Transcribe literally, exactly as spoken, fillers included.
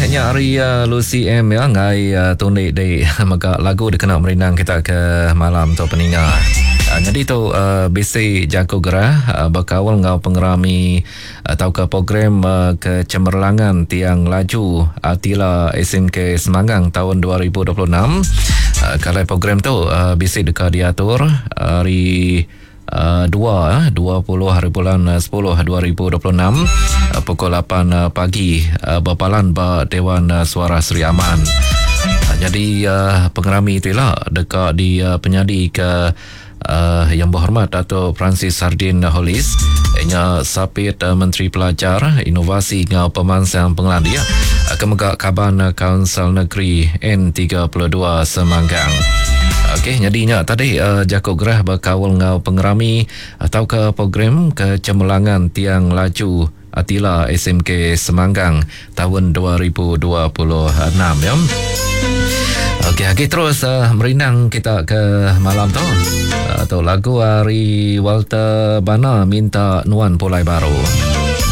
Hanya hari uh, Lucy M ya ngai uh, tunik di maka lagu dikenal merinang kita ke malam tu peningat. Uh, jadi tu uh, bisi jago gerah uh, berkawal ngau pengerami atau uh, ke program uh, kecemerlangan tiang laju Atila S M K Semanggang tahun dua ribu dua puluh enam. Uh, kalau program tu uh, bisi dekat diatur uh, hari Uh, dua, dua puluh hari bulan sepuluh dua ribu dua puluh enam uh, pukul lapan uh, pagi uh, berpalan ba Dewan uh, Suara Seri Aman. Uh, jadi uh, pengerami itulah dekat di uh, penyadi ke uh, yang berhormat Dato' Francis Sardin Hollis, ianya Sapit uh, Menteri Pelajar, Inovasi ngau Pemansang Pengelan dia uh, Kemegak Kaban uh, Kaunsil Negeri N tiga puluh dua Semanggang. Okey, jadinya tadi uh, Jakob Gerah berkawal ngau pengerami atau ke program kecemerlangan tiang laju Atila S M K Semanggang tahun dua ribu dua puluh enam ya. Okey, okay, terus uh, merinang kita ke malam tu. Atau uh, lagu hari Walter Bana Minta Nuan Pulai Baru.